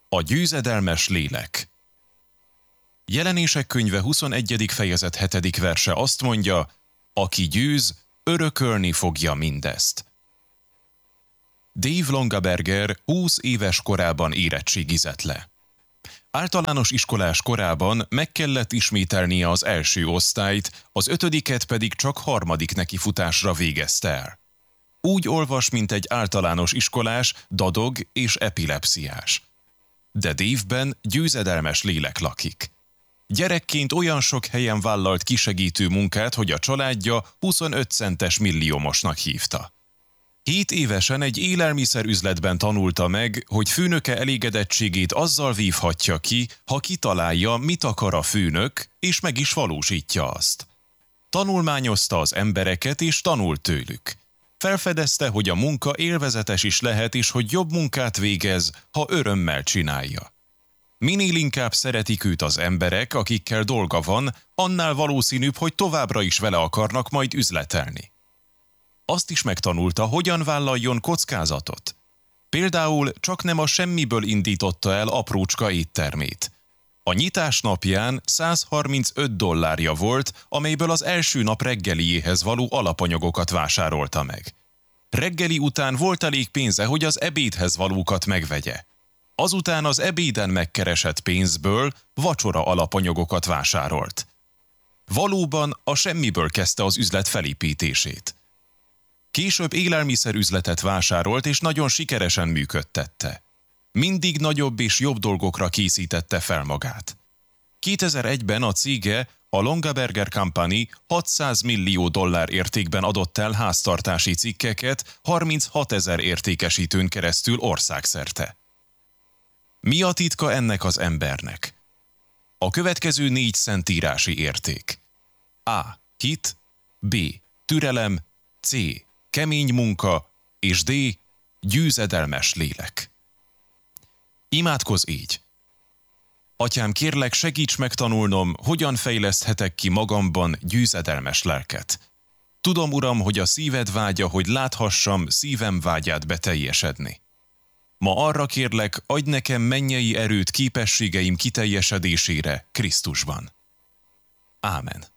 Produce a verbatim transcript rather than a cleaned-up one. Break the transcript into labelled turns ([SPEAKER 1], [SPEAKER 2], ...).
[SPEAKER 1] A győzedelmes lélek. Jelenések könyve huszonegyedik fejezet hetedik verse azt mondja, aki győz, örökölni fogja mindezt. Dave Longaberger húsz éves korában érettségizett le. Általános iskolás korában meg kellett ismételnie az első osztályt, az ötödiket pedig csak harmadik nekifutásra végezte el. Úgy olvas, mint egy általános iskolás, dadog és epilepsziás. De Dave-ben győzedelmes lélek lakik. Gyerekként olyan sok helyen vállalt kisegítő munkát, hogy a családja huszonöt centes milliómosnak hívta. Hét évesen egy élelmiszerüzletben tanulta meg, hogy főnöke elégedettségét azzal vívhatja ki, ha kitalálja, mit akar a főnök, és meg is valósítja azt. Tanulmányozta az embereket, és tanult tőlük. Felfedezte, hogy a munka élvezetes is lehet, és hogy jobb munkát végez, ha örömmel csinálja. Minél inkább szeretik őt az emberek, akikkel dolga van, annál valószínűbb, hogy továbbra is vele akarnak majd üzletelni. Azt is megtanulta, hogyan vállaljon kockázatot. Például csak nem a semmiből indította el aprócska éttermét. A nyitás napján százharmincöt dollárja volt, amelyből az első nap reggeliéhez való alapanyagokat vásárolta meg. Reggeli után volt elég pénze, hogy az ebédhez valókat megvegye. Azután az ebéden megkeresett pénzből vacsora alapanyagokat vásárolt. Valóban a semmiből kezdte az üzlet felépítését. Később élelmiszerüzletet vásárolt, és nagyon sikeresen működtette. Mindig nagyobb és jobb dolgokra készítette fel magát. kétezer-egyben a cége, a Longaberger Company hatszáz millió dollár értékben adott el háztartási cikkeket harminchatezer értékesítőn keresztül országszerte. Mi a titka ennek az embernek? A következő négy szentírási érték. A. Hit, B. Türelem, C. Kemény munka, és D. Győzedelmes lélek. Imádkozz így! Atyám, kérlek, segíts megtanulnom, hogyan fejleszthetek ki magamban győzedelmes lelket. Tudom, Uram, hogy a szíved vágya, hogy láthassam szívem vágyát beteljesedni. Ma arra kérlek, adj nekem mennyei erőt képességeim kiteljesedésére Krisztusban. Ámen.